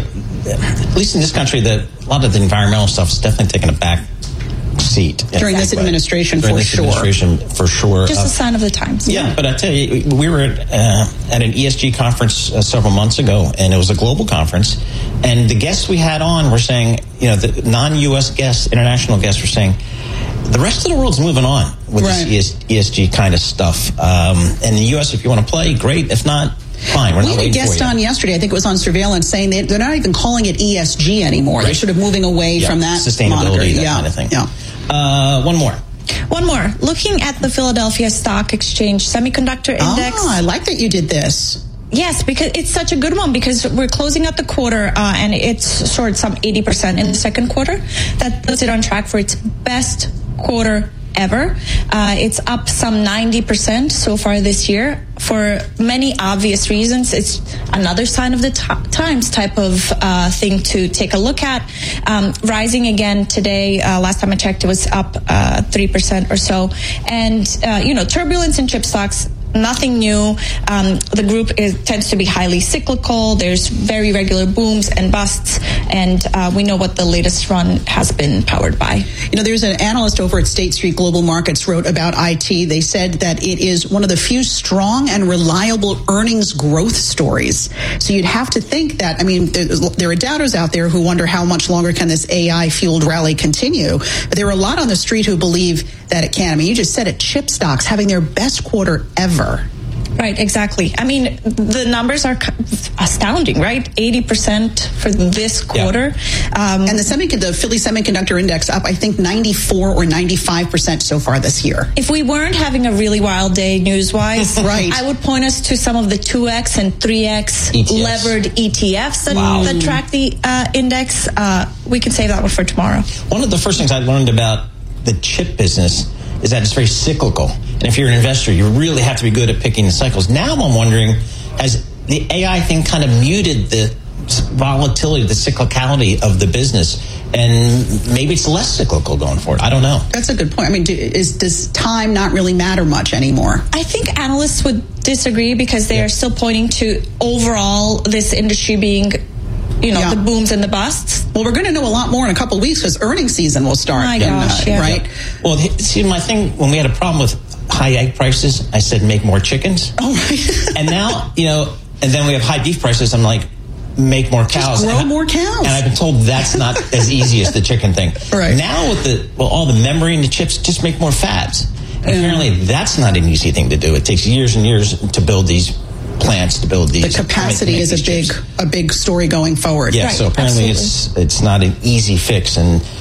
at least in this country, that a lot of the environmental stuff is definitely taking a back seat. During this administration, During for this sure. administration, for sure. Just uh, a sign of the times. Yeah, yeah, but I tell you, we were at, uh, at an E S G conference uh, several months ago, and it was a global conference, and the guests we had on were saying, you know, the non-U S guests, international guests were saying, the rest of the world's moving on with right. this E S G kind of stuff. Um, and the U S, if you want to play, great. If not, fine. We're we not had a waiting guest for you. on yesterday, I think it was on Surveillance, saying they, they're not even calling it E S G anymore. Right. They're sort of moving away yeah. from that sustainability, moniker. that yeah. kind of thing. Yeah. Uh, one more. One more. Looking at the Philadelphia Stock Exchange Semiconductor Index. Oh, I like that you did this. Yes, because it's such a good one because we're closing out the quarter uh, and it's soared some eighty percent in the second quarter. That puts it on track for its best quarter ever. Uh, it's up some ninety percent so far this year for many obvious reasons. It's another sign of the t- times type of uh, thing to take a look at. Um, rising again today. Uh, last time I checked, it was up uh, three percent or so. And, uh, you know, turbulence in chip stocks, nothing new. Um, the group is, tends to be highly cyclical. There's very regular booms and busts, and uh, we know what the latest run has been powered by. You know, there's an analyst over at State Street Global Markets wrote about I T. They said that it is one of the few strong and reliable earnings growth stories. So you'd have to think that, I mean, there are doubters out there who wonder how much longer can this A I-fueled rally continue. But there are a lot on the street who believe that it can. I mean, you just said it, chip stocks having their best quarter ever. Right, exactly. I mean, the numbers are astounding, right? eighty percent for this quarter. Yeah. Um, and the, semiconductor, the Philly Semiconductor Index up, I think, ninety-four or ninety-five percent so far this year. If we weren't having a really wild day news-wise, right. I would point us to some of the two X and three X E T Fs. Levered E T Fs that, wow. that track the uh, index. Uh, we can save that one for tomorrow. One of the first things I learned about the chip business is that it's very cyclical. And if you're an investor, you really have to be good at picking the cycles. Now I'm wondering, has the A I thing kind of muted the volatility, the cyclicality of the business? And maybe it's less cyclical going forward. I don't know. That's a good point. I mean, do, is, does time not really matter much anymore? I think analysts would disagree because they yeah. are still pointing to overall this industry being, you know, yeah. the booms and the busts. Well, we're going to know a lot more in a couple of weeks because earnings season will start. Oh my gosh, yeah. Right? Well, see, my thing, when we had a problem with high egg prices, I said make more chickens. Oh, right. And now, you know, and then we have high beef prices. I'm like, make more cows. Just grow and more cows. And I've been told that's not as easy as the chicken thing. Right. Now with the, well, all the memory and the chips, just make more fabs. And mm. apparently that's not an easy thing to do. It takes years and years to build these plants, to build these. The capacity make, make is a big, chips. a big story going forward. Yeah. Right. So apparently Absolutely. it's, it's not an easy fix. And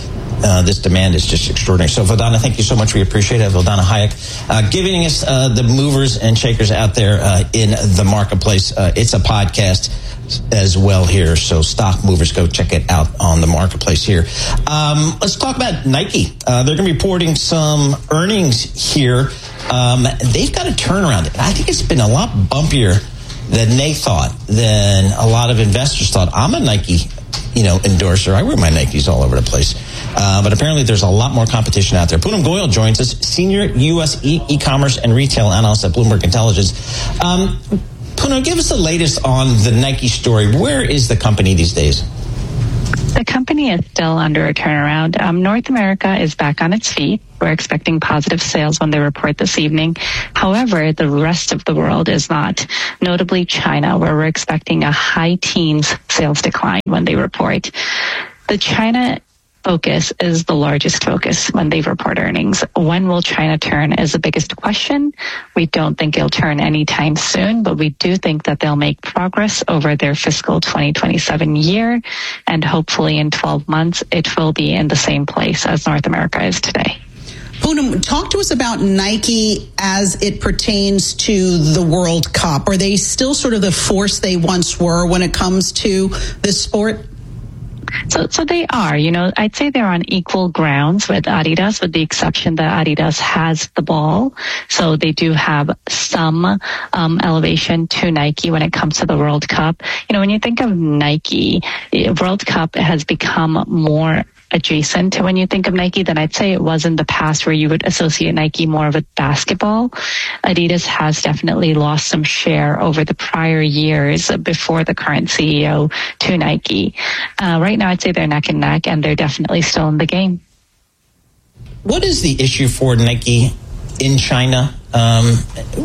uh, this demand is just extraordinary. So, Vildana, thank you so much. We appreciate it. Vildana Hayek, uh, giving us uh, the movers and shakers out there uh, in the marketplace. Uh, it's a podcast as well here. So Stock Movers, go check it out on the marketplace here. Um, let's talk about Nike. Uh, they're going to be reporting some earnings here. Um, they've got a turnaround. I think it's been a lot bumpier than they thought, than a lot of investors thought. I'm a Nike, you know, endorser. I wear my Nikes all over the place. Uh, but apparently there's a lot more competition out there. Poonam Goyal joins us, Senior U S E- E-commerce and Retail Analyst at Bloomberg Intelligence. Um, Poonam, give us the latest on the Nike story. Where is the company these days? The company is still under a turnaround. Um, North America is back on its feet. We're expecting positive sales when they report this evening. However, the rest of the world is not, notably China, where we're expecting a high teens sales decline when they report. The China focus is the largest focus when they report earnings. When will China turn is the biggest question. We don't think it'll turn anytime soon, but we do think that they'll make progress over their fiscal twenty twenty-seven year, and hopefully in twelve months it will be in the same place as North America is today. Poonam, talk to us about Nike as it pertains to the World Cup. Are they still sort of the force they once were when it comes to this sport? So, so they are, you know, I'd say they're on equal grounds with Adidas, with the exception that Adidas has the ball. So they do have some um, elevation to Nike when it comes to the World Cup. You know, when you think of Nike, World Cup has become more adjacent to when you think of Nike than I'd say it was in the past, where you would associate Nike more with basketball. Adidas has definitely lost some share over the prior years before the current C E O to Nike. Uh, right now, I'd say they're neck and neck, and they're definitely still in the game. What is the issue for Nike in China? Um,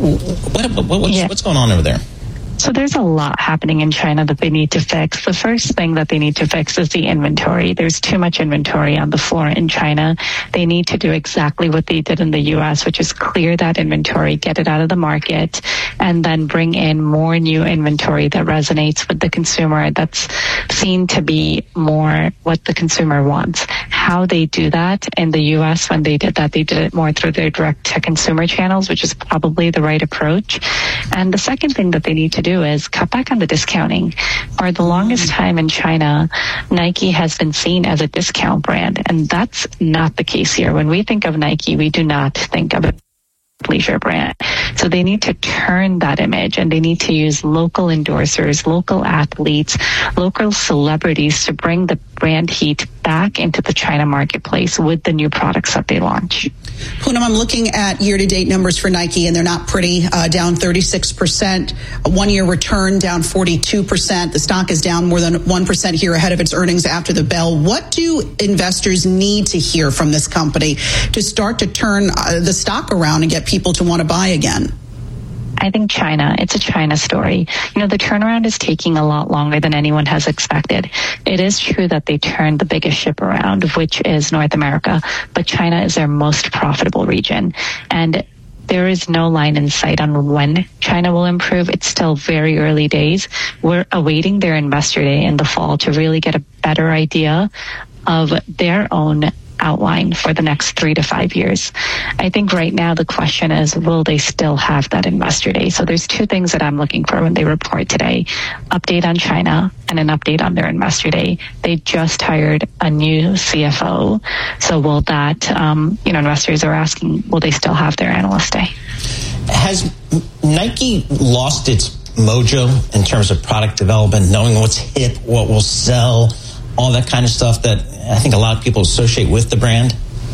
what, what, what's, yeah. what's going on over there? So there's a lot happening in China that they need to fix. The first thing that they need to fix is the inventory. There's too much inventory on the floor in China. They need to do exactly what they did in the U S, which is clear that inventory, get it out of the market, and then bring in more new inventory that resonates with the consumer, that's seen to be more what the consumer wants. How they do that in the U S, when they did that, they did it more through their direct-to-consumer channels, which is probably the right approach. And the second thing that they need to do do is cut back on the discounting. For the longest time in China, Nike has been seen as a discount brand, and that's not the case here. When we think of Nike, we do not think of a leisure brand. So they need to turn that image, and they need to use local endorsers, local athletes, local celebrities to bring the brand heat back into the China marketplace with the new products that they launch. Poonam, I'm looking at year-to-date numbers for Nike, and they're not pretty. Uh, down thirty-six percent. A one-year return down forty-two percent. The stock is down more than one percent here ahead of its earnings after the bell. What do investors need to hear from this company to start to turn uh, the stock around and get people to want to buy again? I think China, it's a China story. You know, the turnaround is taking a lot longer than anyone has expected. It is true that they turned the biggest ship around, which is North America, but China is their most profitable region. And there is no line in sight on when China will improve. It's still very early days. We're awaiting their investor day in the fall to really get a better idea of their own outline for the next three to five years. I think right now the question is, will they still have that investor day? So there's two things that I'm looking for when they report today. Update on China and an update on their investor day. They just hired a new C F O. So will that, um, you know, investors are asking, will they still have their analyst day? Has Nike lost its mojo in terms of product development, knowing what's hip, what will sell, all that kind of stuff that I think a lot of people associate with the brand?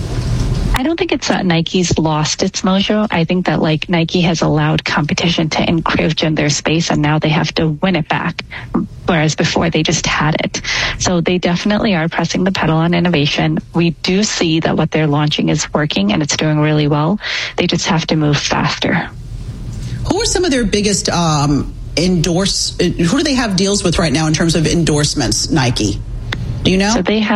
I don't think it's that Nike's lost its mojo. I think that like Nike has allowed competition to encroach in their space, and now they have to win it back, whereas before they just had it. So they definitely are pressing the pedal on innovation. We do see that what they're launching is working, and it's doing really well. They just have to move faster. Who are some of their biggest um, endorse? Who do they have deals with right now in terms of endorsements, Nike? Do you know? So they have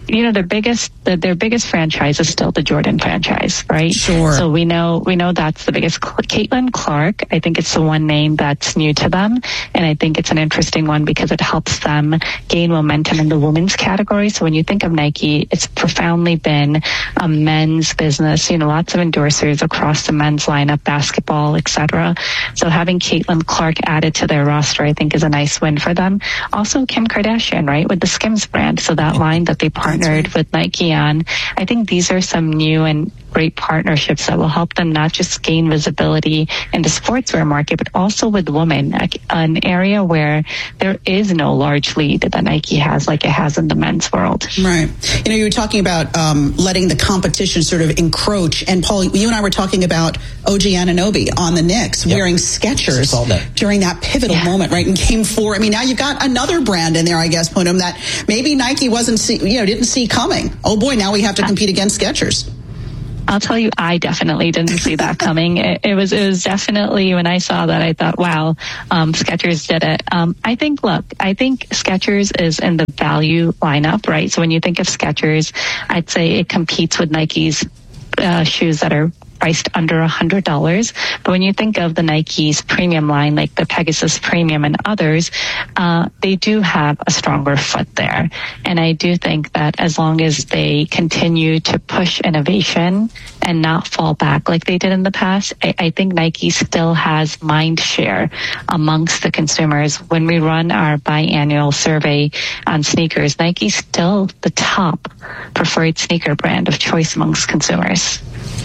you know, their biggest the, their biggest franchise is still the Jordan franchise, right? Sure. So we know we know that's the biggest. Caitlin Clark, I think it's the one name that's new to them, and I think it's an interesting one because it helps them gain momentum in the women's category. So when you think of Nike, it's profoundly been a men's business. You know, lots of endorsers across the men's lineup, basketball, et cetera. So having Caitlin Clark added to their roster, I think, is a nice win for them. Also, Kim Kardashian, right, with the Skims brand. So that line that they partnered with Nike on, I think these are some new and great partnerships that will help them not just gain visibility in the sportswear market, but also with women, an area where there is no large lead that Nike has like it has in the men's world. Right. You know, you were talking about um, letting the competition sort of encroach. And Paul, you and I were talking about O G Anunoby on the Knicks yep. wearing Skechers that. during that pivotal yeah. moment, right? And came for, I mean, now you've got another brand in there, I guess, Poonam, that maybe Nike wasn't, see, you know, didn't see coming. Oh boy, now we have to compete against Skechers. I'll tell you, I definitely didn't see that coming. It, it was, it was definitely when I saw that, I thought, wow, um, Skechers did it. Um, I think, look, I think Skechers is in the value lineup, right? So when you think of Skechers, I'd say it competes with Nike's uh, shoes that are priced under one hundred dollars. But when you think of the Nike's premium line, like the Pegasus Premium and others, uh, they do have a stronger foot there. And I do think that as long as they continue to push innovation and not fall back like they did in the past, I, I think Nike still has mind share amongst the consumers. When we run our biannual survey on sneakers, Nike's still the top preferred sneaker brand of choice amongst consumers.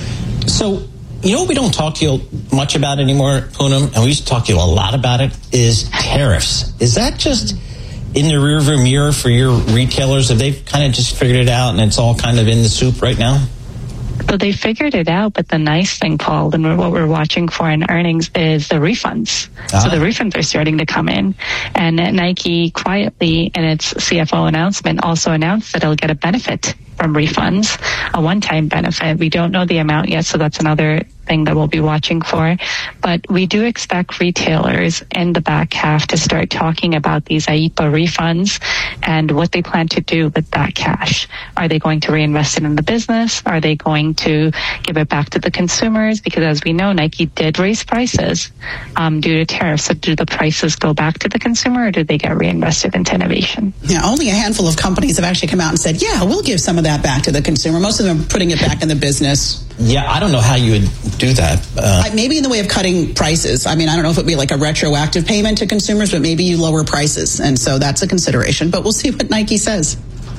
So, you know what we don't talk to you much about anymore, Poonam, and we used to talk to you a lot about it, is tariffs. Is that just in the rearview mirror for your retailers? Have they kind of just figured it out and it's all kind of in the soup right now? So they figured it out, but the nice thing, Paul, and what we're watching for in earnings is the refunds. Ah. So the refunds are starting to come in. And Nike quietly in its C F O announcement also announced that it'll get a benefit from refunds, a one-time benefit. We don't know the amount yet, so that's another thing that we'll be watching for. But we do expect retailers in the back half to start talking about these I E P A refunds and what they plan to do with that cash. Are they going to reinvest it in the business? Are they going to give it back to the consumers? Because as we know, Nike did raise prices um, due to tariffs. So do the prices go back to the consumer or do they get reinvested into innovation? Yeah, only a handful of companies have actually come out and said, yeah, we'll give some of that back to the consumer. Most of them are putting it back in the business. Yeah, I don't know how you would do that. Uh, maybe in the way of cutting prices. I mean, I don't know if it would be like a retroactive payment to consumers, but maybe you lower prices. And so that's a consideration. But we'll see what Nike says.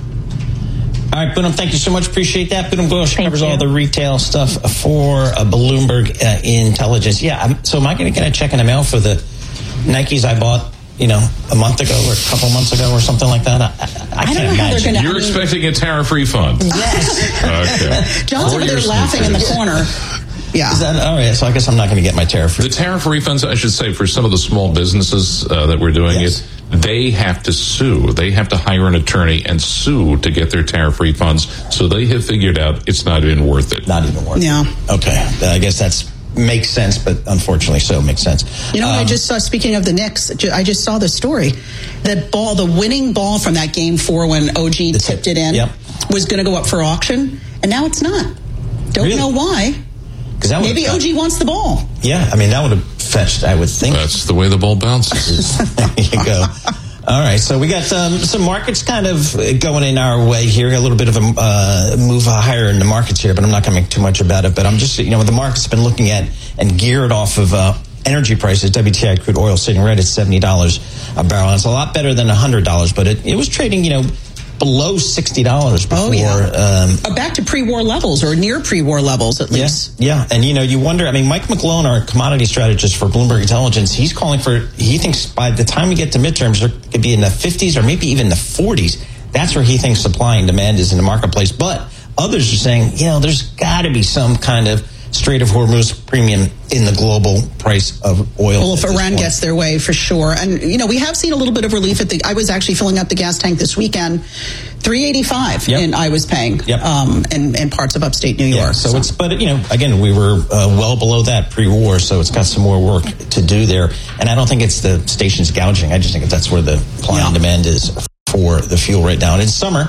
All right, Poonam, thank you so much. Appreciate that. Poonam Ghosh covers you. all the retail stuff for uh, Bloomberg uh, Intelligence. Yeah, I'm, so am I going to get a check in the mail for the Nikes I bought, you know, a month ago or a couple months ago or something like that? I, I, I can't don't know imagine. Gonna, You're I mean, expecting a tariff refund? Yes. Okay. John's over there laughing in the corner. Yeah. Is that, all right, so I guess I'm not going to get my tariff refund. The tariff refunds, I should say, for some of the small businesses uh, that we're doing yes. it, they have to sue. They have to hire an attorney and sue to get their tariff refunds. So they have figured out it's not even worth it. Not even worth yeah. it. Yeah. Okay. I guess that's makes sense, but unfortunately so makes sense. You know what um, I just saw, speaking of the Knicks, I just saw the story. That ball, the winning ball from that game four when O G tipped it in, yep. was going to go up for auction, and now it's not. Don't really? know why. That Maybe O G wants the ball. Yeah, I mean, that would have fetched, I would think. That's the way the ball bounces. There you go. All right, so we got um, some markets kind of going in our way here. A little bit of a uh, move higher in the markets here, but I'm not going to make too much about it. But I'm just, you know, the market's been looking at and geared off of uh, energy prices. W T I crude oil sitting right at seventy dollars a barrel. And it's a lot better than one hundred dollars, but it, it was trading, you know, below sixty dollars before. Oh, yeah. um, uh, back to pre-war levels or near pre-war levels, at least. Yeah, yeah. And, you know, you wonder, I mean, Mike McClone, our commodity strategist for Bloomberg Intelligence, he's calling for, he thinks by the time we get to midterms, there could be in the fifties or maybe even the forties. That's where he thinks supply and demand is in the marketplace. But others are saying, you know, there's got to be some kind of Strait of Hormuz premium in the global price of oil. Well, if Iran gets their way, for sure. And, you know, we have seen a little bit of relief at the, I was actually filling up the gas tank this weekend, three eighty-five yep. and I was paying yep. um, in, in parts of upstate New York. Yeah, so, so it's, but, you know, again, we were uh, well below that pre-war, so it's got some more work to do there. And I don't think it's the station's gouging. I just think that's where the supply yeah. and demand is for the fuel right now. And it's summer.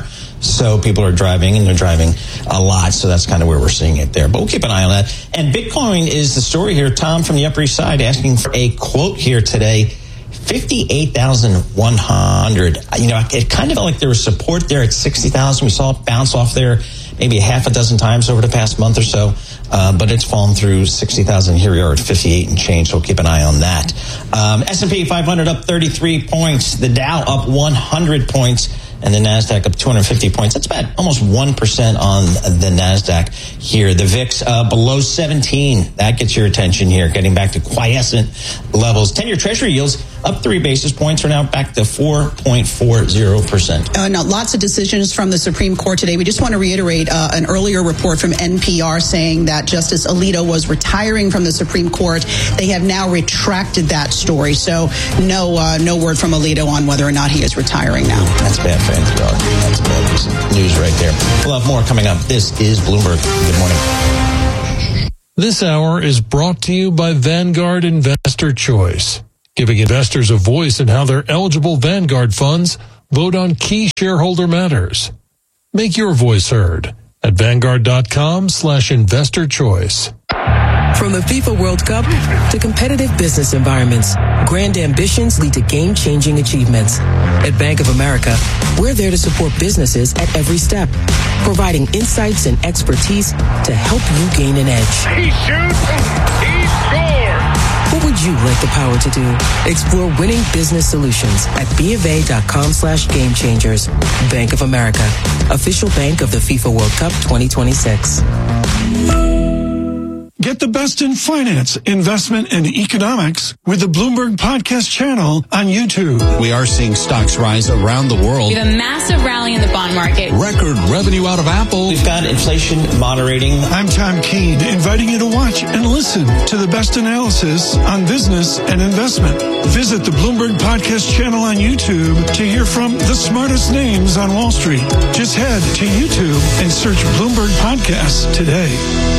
So people are driving, and they're driving a lot. So that's kind of where we're seeing it there. But we'll keep an eye on that. And Bitcoin is the story here. Tom from the Upper East Side asking for a quote here today. fifty-eight thousand one hundred. You know, it kind of felt like there was support there at sixty thousand. We saw it bounce off there maybe a half a dozen times over the past month or so. Uh, but it's fallen through sixty thousand. Here we are at fifty-eight and change, so we'll keep an eye on that. Um, S and P five hundred up thirty-three points. The Dow up one hundred points. And the NASDAQ up two hundred fifty points. That's about almost one percent on the NASDAQ here. The V I X uh, below seventeen. That gets your attention here, getting back to quiescent levels. ten-year Treasury yields up three basis points. Are now back to four point four zero percent. Uh, now, lots of decisions from the Supreme Court today. We just want to reiterate uh, an earlier report from N P R saying that Justice Alito was retiring from the Supreme Court. They have now retracted that story. So no, uh, no word from Alito on whether or not he is retiring now. That's bad for N P R. That's bad news right there. We'll have more coming up. This is Bloomberg. Good morning. This hour is brought to you by Vanguard Investor Choice, giving investors a voice in how their eligible Vanguard funds vote on key shareholder matters. Make your voice heard at Vanguard.com slash investor choice. From the FIFA World Cup to competitive business environments, grand ambitions lead to game-changing achievements. At Bank of America, we're there to support businesses at every step, providing insights and expertise to help you gain an edge. He shoots, he scores! What would you like the power to do? Explore winning business solutions at BofA.com slash game changers. Bank of America, official bank of the FIFA World Cup twenty twenty-six. Get the best in finance, investment, and economics with the Bloomberg Podcast channel on YouTube. We are seeing stocks rise around the world. We have a massive rally in the bond market. Record revenue out of Apple. We've got inflation moderating. I'm Tom Keene, inviting you to watch and listen to the best analysis on business and investment. Visit the Bloomberg Podcast channel on YouTube to hear from the smartest names on Wall Street. Just head to YouTube and search Bloomberg Podcasts today.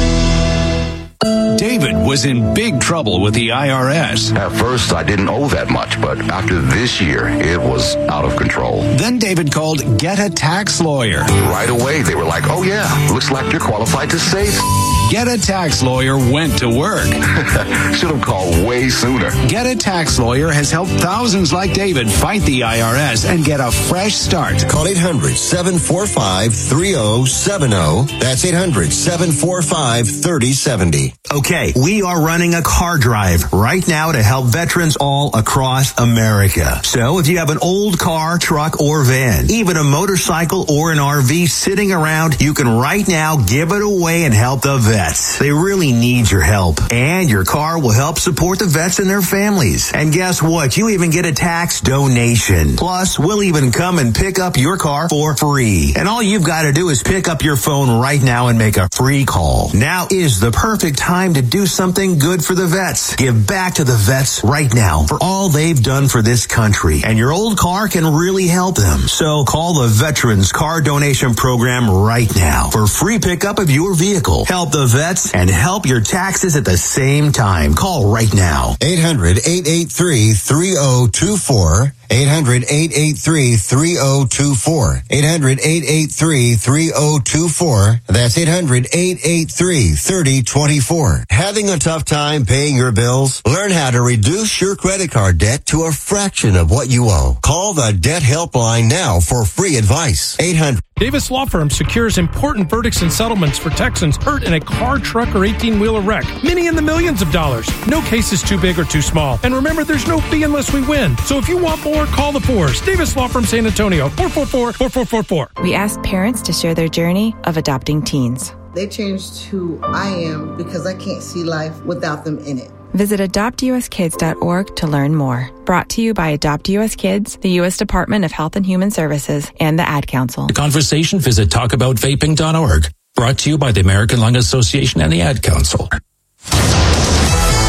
David was in big trouble with the I R S. At first, I didn't owe that much, but after this year, it was out of control. Then David called Get a Tax Lawyer. Right away, they were like, oh yeah, looks like you're qualified to save. Get a Tax Lawyer went to work. Should have called way sooner. Get a Tax Lawyer has helped thousands like David fight the I R S and get a fresh start. Call eight hundred, seven four five, three zero seven zero. That's eight hundred, seven four five, three zero seven zero. Okay, we are running a car drive right now to help veterans all across America. So if you have an old car, truck, or van, even a motorcycle or an R V sitting around, you can right now give it away and help the vets. They really need your help. And your car will help support the vets and their families. And guess what? You even get a tax donation. Plus, we'll even come and pick up your car for free. And all you've got to do is pick up your phone right now and make a free call. Now is the perfect time to do something good for the vets. Give back to the vets right now for all they've done for this country. And your old car can really help them. So call the Veterans Car Donation Program right now for free pickup of your vehicle. Help the vets and help your taxes at the same time. Call right now. eight hundred, eight eight three, three zero two four. eight hundred, eight eight three, three zero two four. eight hundred, eight eight three, three zero two four. That's eight hundred, eight eight three, three zero two four. Having a tough time paying your bills? Learn how to reduce your credit card debt to a fraction of what you owe. Call the Debt Helpline now for free advice. eight hundred. Davis Law Firm secures important verdicts and settlements for Texans hurt in a car, truck, or eighteen-wheeler wreck. Many in the millions of dollars. No case is too big or too small. And remember, there's no fee unless we win. So if you want more, call the Fours. Davis Law Firm San Antonio, four four four, four four four four. We asked parents to share their journey of adopting teens. They changed who I am because I can't see life without them in it. Visit adopt u s kids dot org to learn more. Brought to you by Adopt U S Kids, the U S Department of Health and Human Services, and the Ad Council. The conversation, visit talk about vaping dot org. Brought to you by the American Lung Association and the Ad Council. Mark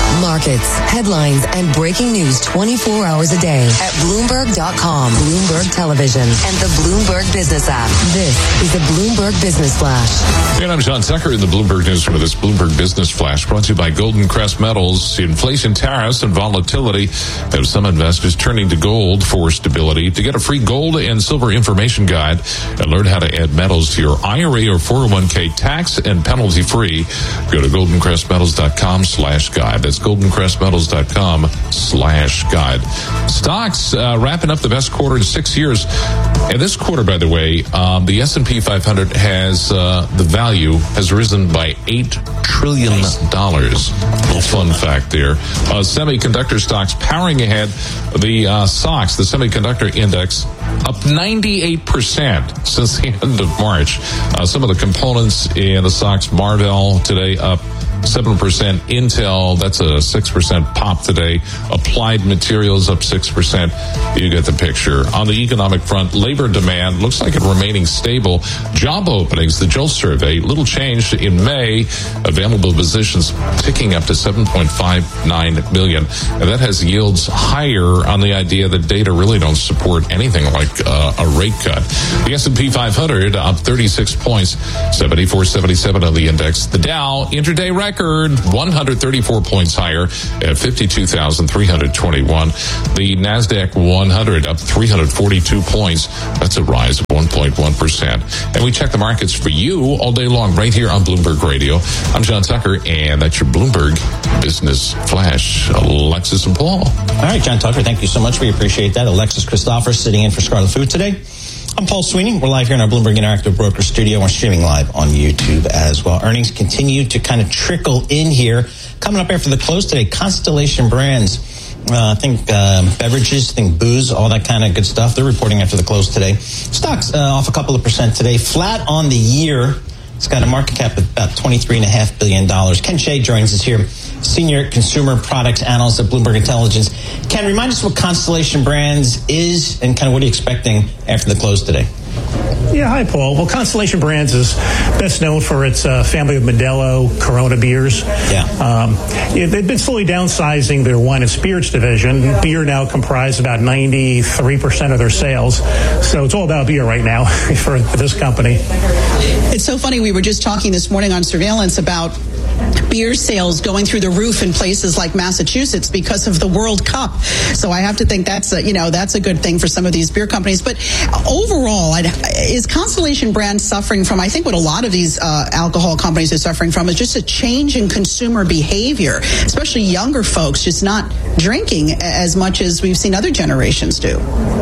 markets, headlines, and breaking news twenty-four hours a day at Bloomberg dot com, Bloomberg Television, and the Bloomberg Business app. This is the Bloomberg Business Flash. And I'm John Tucker in the Bloomberg Newsroom with this Bloomberg Business Flash, brought to you by Golden Crest Metals. Inflation, tariffs, and volatility have some investors turning to gold for stability. To get a free gold and silver information guide and learn how to add metals to your I R A or four oh one k tax and penalty free, go to golden crest metals dot com slash guide. That's golden crest metals dot com slash guide. Stocks uh, wrapping up the best quarter in six years. And this quarter, by the way, um, the S and P five hundred has uh, the value has risen by eight trillion dollars. A little fun fact there. Uh, semiconductor stocks powering ahead. The uh, S O X, the semiconductor index, up ninety-eight percent since the end of March. Uh, some of the components in the S O X, Marvell today up seven percent. Intel, that's a six percent pop today. Applied Materials up six percent. You get the picture. On the economic front, labor demand looks like it remaining stable. Job openings, the JOLTS survey, little change in May. Available positions ticking up to seven point five nine million. And that has yields higher on the idea that data really don't support anything like uh, a rate cut. The S and P five hundred up thirty-six points, seventy-four seventy-seven on the index. The Dow, intraday record, one hundred thirty-four points higher at fifty-two thousand three hundred twenty-one. The NASDAQ one hundred up three hundred forty-two points. That's a rise of one point one percent. And we check the markets for you all day long right here on Bloomberg Radio. I'm John Tucker, and that's your Bloomberg Business Flash. Alexis and Paul. All right, John Tucker, thank you so much. We appreciate that. Alexis Christopher sitting in for Scarlet Food today. I'm Paul Sweeney. We're live here in our Bloomberg Interactive Broker Studio. We're streaming live on YouTube as well. Earnings continue to kind of trickle in here. Coming up after the close today, Constellation Brands. Uh, I think um, beverages, I think booze, all that kind of good stuff. They're reporting after the close today. Stocks uh, off a couple of percent today. Flat on the year. It's got a market cap of about twenty-three point five billion dollars. Ken Shea joins us here, Senior Consumer Products Analyst at Bloomberg Intelligence. Ken, remind us what Constellation Brands is and kind of what are you expecting after the close today? Yeah, hi, Paul. Well, Constellation Brands is best known for its uh, family of Modelo Corona beers. Yeah. Um, yeah, they've been slowly downsizing their wine and spirits division. Beer now comprises about ninety-three percent of their sales. So it's all about beer right now for this company. It's so funny. We were just talking this morning on Surveillance about beer sales going through the roof in places like Massachusetts because of the World Cup. So I have to think that's a, you know, that's a good thing for some of these beer companies. But overall, I'd, is Constellation Brands suffering from, I think what a lot of these uh, alcohol companies are suffering from is just a change in consumer behavior, especially younger folks just not drinking as much as we've seen other generations do.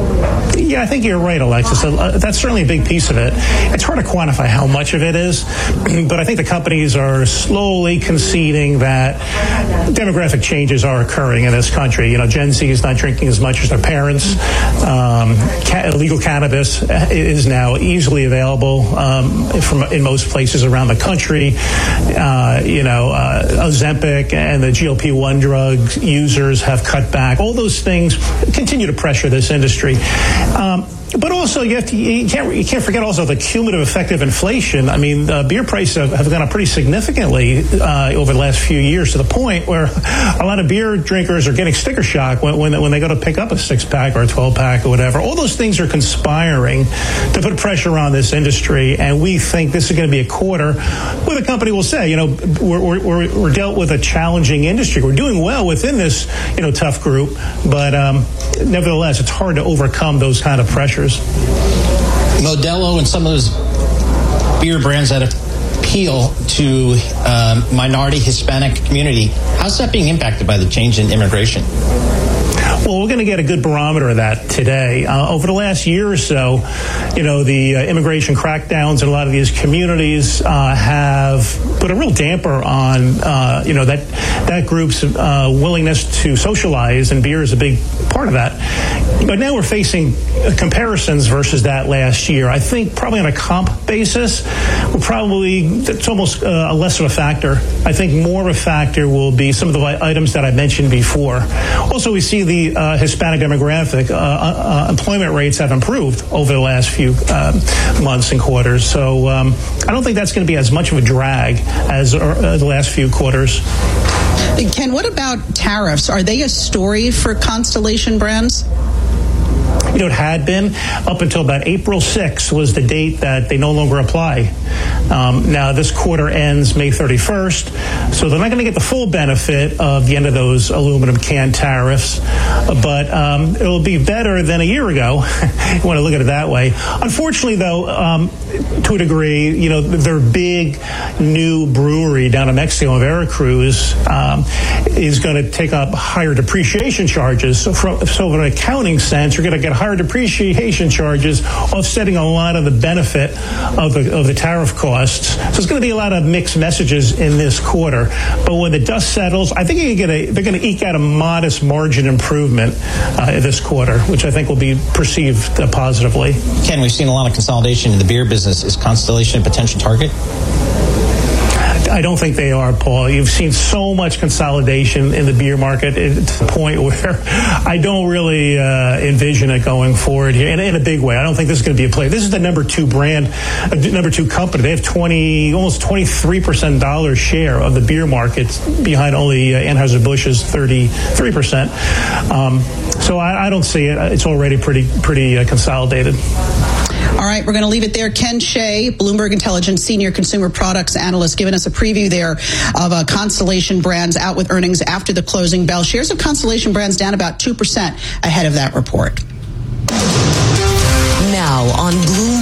Yeah, I think you're right, Alexis. Uh, that's certainly a big piece of it. It's hard to quantify how much of it is, but I think the companies are slowly conceding that demographic changes are occurring in this country. You know, Gen Z is not drinking as much as their parents. Um, ca- legal cannabis is now easily available um, from in most places around the country. Uh, you know, uh, Ozempic and the G L P one drug users have cut back. All those things continue to pressure this industry. Um, But also, you, have to, you can't you can't forget also the cumulative effect of inflation. I mean, uh, beer prices have, have gone up pretty significantly uh, over the last few years, to the point where a lot of beer drinkers are getting sticker shock when when, when they go to pick up a six pack or a twelve pack or whatever. All those things are conspiring to put pressure on this industry, and we think this is going to be a quarter where the company will say, you know, we're we're, we're dealt with a challenging industry. We're doing well within this, you know, tough group, but um, nevertheless, it's hard to overcome those kind of pressures. Modelo and some of those beer brands that appeal to um, minority Hispanic community, how's that being impacted by the change in immigration? Well, we're going to get a good barometer of that today. Uh, over the last year or so, you know, the uh, immigration crackdowns in a lot of these communities uh, have put a real damper on, uh, you know, that that group's uh, willingness to socialize, and beer is a big part of that. But now we're facing comparisons versus that last year. I think probably on a comp basis, we're probably, it's almost uh, a less of a factor. I think more of a factor will be some of the items that I mentioned before. Also, we see the uh, Hispanic demographic. Uh, uh, employment rates have improved over the last few uh, months and quarters. So um, I don't think that's going to be as much of a drag as uh, the last few quarters. Ken, what about tariffs? Are they a story for Constellation Brands? You know, it had been up until about April sixth was the date that they no longer apply. Um, now, this quarter ends May thirty-first, so they're not going to get the full benefit of the end of those aluminum can tariffs, but um, it'll be better than a year ago. You want to look at it that way. Unfortunately, though, um, to a degree, you know, their big new brewery down in Mexico, Veracruz, um, is going to take up higher depreciation charges. So, from, so in an accounting sense, you're going to get higher depreciation charges, offsetting a lot of the benefit of the of the tariff costs. So it's going to be a lot of mixed messages in this quarter. But when the dust settles, I think you get a, they're going to eke out a modest margin improvement uh, this quarter, which I think will be perceived uh, positively. Ken, we've seen a lot of consolidation in the beer business. Is Constellation a potential target? I don't think they are, Paul. You've seen so much consolidation in the beer market to the point where I don't really uh, envision it going forward here in, in a big way. I don't think this is going to be a play. This is the number two brand, uh, number two company. They have twenty, almost twenty-three percent dollar share of the beer market, behind only uh, Anheuser-Busch's thirty-three percent. Um, so I, I don't see it. It's already pretty, pretty uh, consolidated. All right, we're going to leave it there. Ken Shea, Bloomberg Intelligence Senior Consumer Products Analyst, giving us a preview there of uh, Constellation Brands out with earnings after the closing bell. Shares of Constellation Brands down about two percent ahead of that report. Now on Bloomberg.